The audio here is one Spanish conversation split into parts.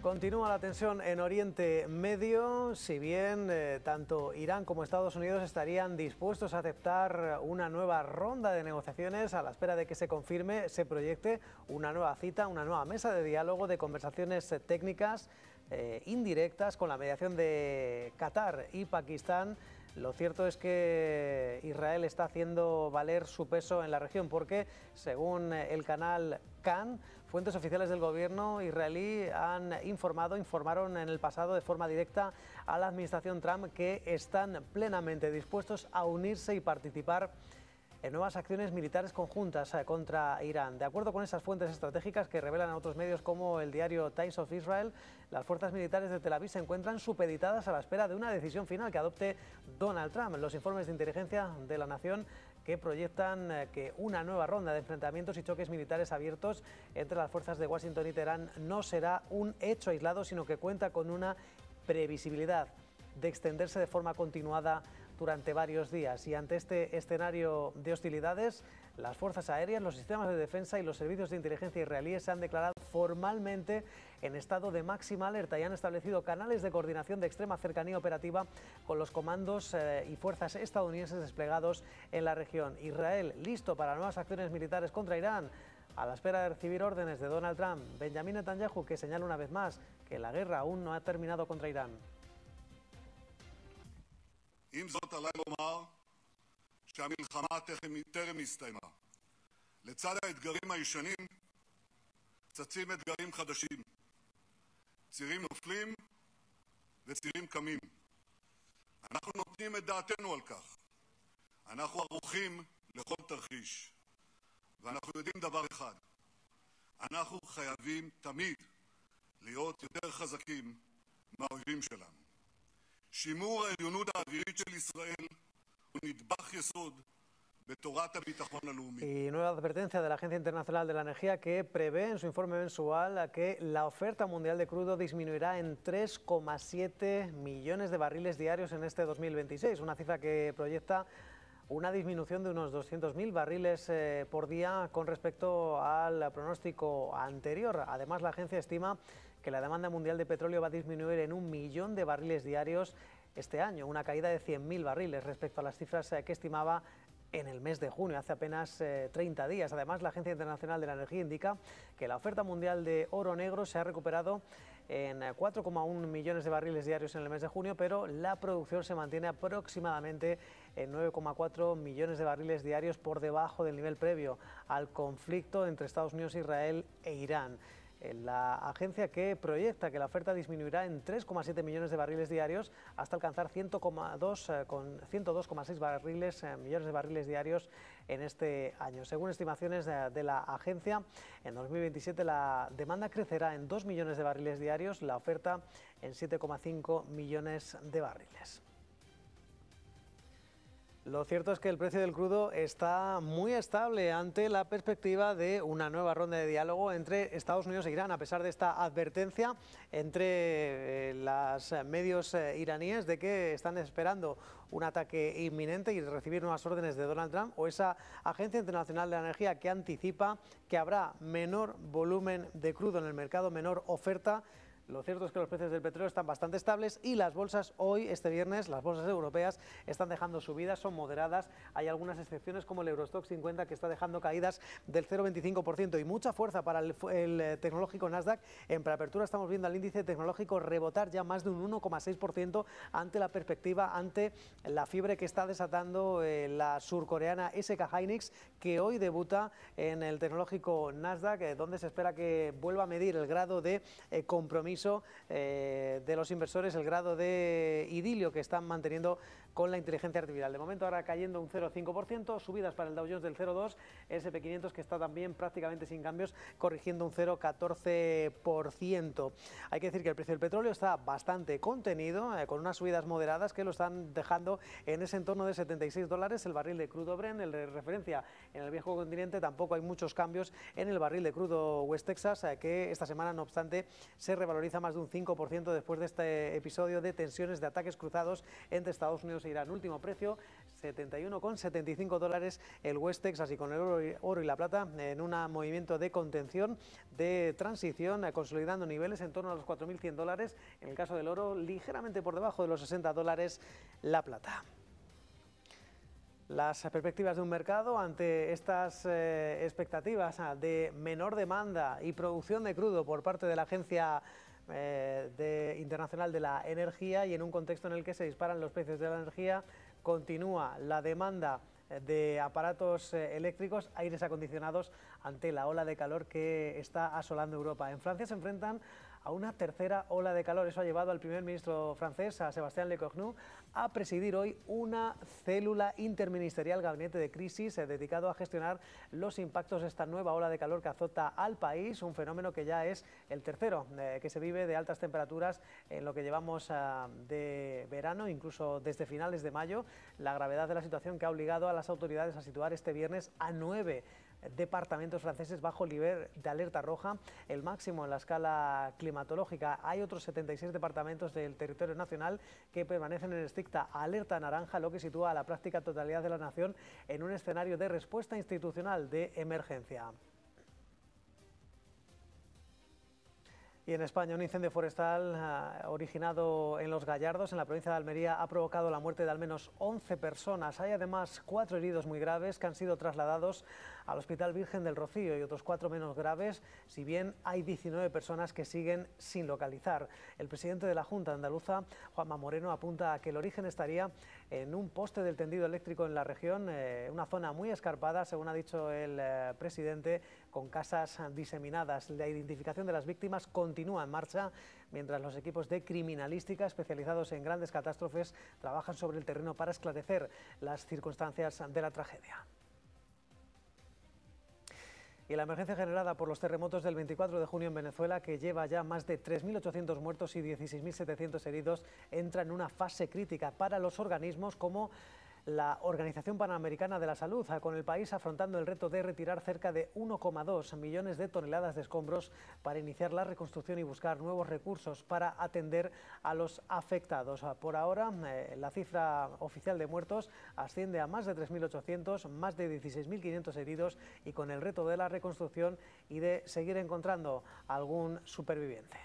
Continúa la tensión en Oriente Medio, si bien tanto Irán como Estados Unidos estarían dispuestos a aceptar una nueva ronda de negociaciones a la espera de que se confirme, se proyecte una nueva cita, una nueva mesa de diálogo, de conversaciones técnicas indirectas con la mediación de Qatar y Pakistán. Lo cierto es que Israel está haciendo valer su peso en la región porque, según el canal Kan, fuentes oficiales del gobierno israelí informaron en el pasado de forma directa a la administración Trump que están plenamente dispuestos a unirse y participar en nuevas acciones militares conjuntas contra Irán. De acuerdo con esas fuentes estratégicas que revelan a otros medios como el diario Times of Israel, las fuerzas militares de Tel Aviv se encuentran supeditadas a la espera de una decisión final que adopte Donald Trump. Los informes de inteligencia de la nación que proyectan que una nueva ronda de enfrentamientos y choques militares abiertos entre las fuerzas de Washington y Teherán no será un hecho aislado, sino que cuenta con una previsibilidad de extenderse de forma continuada durante varios días. Y ante este escenario de hostilidades, las fuerzas aéreas, los sistemas de defensa y los servicios de inteligencia israelíes se han declarado formalmente en estado de máxima alerta y han establecido canales de coordinación de extrema cercanía operativa con los comandos y fuerzas estadounidenses desplegados en la región. Israel listo para nuevas acciones militares contra Irán, a la espera de recibir órdenes de Donald Trump. Benjamin Netanyahu, que señala una vez más que la guerra aún no ha terminado contra Irán. עם זאת עליי לומר שהמלחמה טרם הסתיימה. לצד האתגרים הישנים צצים אתגרים חדשים. צירים נופלים וצירים קמים. אנחנו נותנים את דעתנו על כך. אנחנו ערוכים לכל תרחיש. ואנחנו יודעים דבר אחד. אנחנו חייבים תמיד להיות יותר חזקים מהאויבים שלנו. שימור העליונות האווירית של ישראל הוא נדבך יסוד בתורת הביטחון הלאומי. Y nueva advertencia de la Agencia Internacional de la Energía que prevé en su informe mensual que la oferta mundial de crudo disminuirá en 3,7 millones de barriles diarios en este 2026, una cifra que proyecta una disminución de unos 200.000 barriles por día con respecto al pronóstico anterior. Además, la agencia estima que la demanda mundial de petróleo va a disminuir en 1 millón de barriles diarios este año, una caída de 100.000 barriles respecto a las cifras que estimaba en el mes de junio, hace apenas 30 días. Además, la Agencia Internacional de la Energía indica que la oferta mundial de oro negro se ha recuperado en 4,1 millones de barriles diarios en el mes de junio, pero la producción se mantiene aproximadamente en 9,4 millones de barriles diarios por debajo del nivel previo al conflicto entre Estados Unidos, Israel e Irán. La agencia que proyecta que la oferta disminuirá en 3,7 millones de barriles diarios hasta alcanzar 102,6 millones de barriles diarios en este año. Según estimaciones de la agencia, en 2027 la demanda crecerá en 2 millones de barriles diarios, la oferta en 7,5 millones de barriles. Lo cierto es que el precio del crudo está muy estable ante la perspectiva de una nueva ronda de diálogo entre Estados Unidos e Irán, a pesar de esta advertencia entre los medios iraníes de que están esperando un ataque inminente y recibir nuevas órdenes de Donald Trump, o esa Agencia Internacional de la Energía que anticipa que habrá menor volumen de crudo en el mercado, menor oferta. Lo cierto es que los precios del petróleo están bastante estables y las bolsas hoy, este viernes, las bolsas europeas están dejando subidas, son moderadas. Hay algunas excepciones como el Eurostock 50 que está dejando caídas del 0,25% y mucha fuerza para el tecnológico Nasdaq. En preapertura estamos viendo al índice tecnológico rebotar ya más de un 1,6% ante la perspectiva, ante la fiebre que está desatando la surcoreana SK Hynix, que hoy debuta en el tecnológico Nasdaq, donde se espera que vuelva a medir el grado de compromiso de los inversores, el grado de idilio que están manteniendo con la inteligencia artificial. De momento ahora cayendo un 0,5%, subidas para el Dow Jones del 0,2%, SP500 que está también prácticamente sin cambios, corrigiendo un 0,14%. Hay que decir que el precio del petróleo está bastante contenido, con unas subidas moderadas que lo están dejando en ese entorno de $76 el barril de crudo Brent, el de referencia en el viejo continente. Tampoco hay muchos cambios en el barril de crudo West Texas, que esta semana, no obstante, se revaloriza más de un 5% después de este episodio de tensiones, de ataques cruzados entre Estados Unidos e Irán. Último precio, 71,75 dólares el West Texas, y con el oro y la plata en un movimiento de contención, de transición, consolidando niveles en torno a los 4.100 dólares. En el caso del oro, ligeramente por debajo de los 60 dólares la plata. Las perspectivas de un mercado ante estas expectativas de menor demanda y producción de crudo por parte de la Agencia Internacional de la Energía, y en un contexto en el que se disparan los precios de la energía, continúa la demanda de aparatos eléctricos, aires acondicionados, ante la ola de calor que está asolando Europa. En Francia se enfrentan a una tercera ola de calor. Eso ha llevado al primer ministro francés, a Sébastien Lecornu, a presidir hoy una célula interministerial, gabinete de crisis, dedicado a gestionar los impactos de esta nueva ola de calor que azota al país, un fenómeno que ya es el tercero que se vive de altas temperaturas en lo que llevamos de verano, incluso desde finales de mayo. La gravedad de la situación que ha obligado a las autoridades a situar este viernes a 9 departamentos franceses bajo nivel de alerta roja, el máximo en la escala climatológica. Hay otros 76 departamentos del territorio nacional que permanecen en estricta alerta naranja, lo que sitúa a la práctica totalidad de la nación en un escenario de respuesta institucional de emergencia. Y en España, un incendio forestal originado en Los Gallardos, en la provincia de Almería, ha provocado la muerte de al menos 11 personas. Hay además 4 heridos muy graves que han sido trasladados al Hospital Virgen del Rocío, y otros 4 menos graves, si bien hay 19 personas que siguen sin localizar. El presidente de la Junta Andaluza, Juanma Moreno, apunta a que el origen estaría en un poste del tendido eléctrico en la región, una zona muy escarpada, según ha dicho el presidente, con casas diseminadas. La identificación de las víctimas continúa en marcha, mientras los equipos de criminalística especializados en grandes catástrofes trabajan sobre el terreno para esclarecer las circunstancias de la tragedia. Y la emergencia generada por los terremotos del 24 de junio en Venezuela, que lleva ya más de 3.800 muertos y 16.700 heridos, entra en una fase crítica para los organismos como la Organización Panamericana de la Salud, con el país afrontando el reto de retirar cerca de 1,2 millones de toneladas de escombros para iniciar la reconstrucción y buscar nuevos recursos para atender a los afectados. Por ahora, la cifra oficial de muertos asciende a más de 3.800, más de 16.500 heridos, y con el reto de la reconstrucción y de seguir encontrando algún superviviente.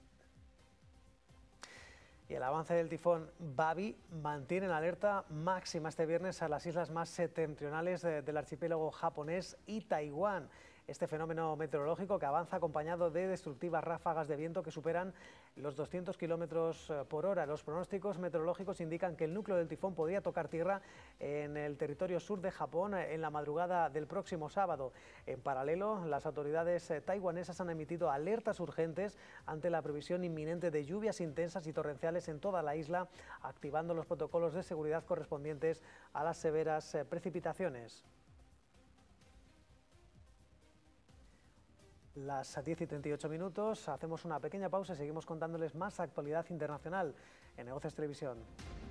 Y el avance del tifón Babi mantiene en alerta máxima este viernes a las islas más septentrionales del archipiélago japonés y Taiwán. Este fenómeno meteorológico, que avanza acompañado de destructivas ráfagas de viento que superan los 200 kilómetros por hora. Los pronósticos meteorológicos indican que el núcleo del tifón podría tocar tierra en el territorio sur de Japón en la madrugada del próximo sábado. En paralelo, las autoridades taiwanesas han emitido alertas urgentes ante la previsión inminente de lluvias intensas y torrenciales en toda la isla, activando los protocolos de seguridad correspondientes a las severas precipitaciones. Las 10:38, hacemos una pequeña pausa y seguimos contándoles más actualidad internacional en Negocios Televisión.